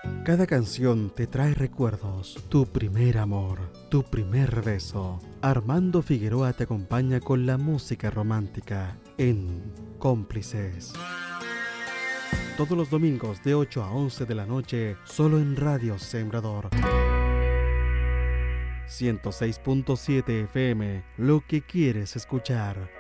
Cada canción te trae recuerdos, tu primer amor, tu primer beso. Armando Figueroa te acompaña con la música romántica en Cómplices. Todos los domingos de 8 a 11 de la noche, solo en Radio Sembrador. 106.7 FM, lo que quieres escuchar.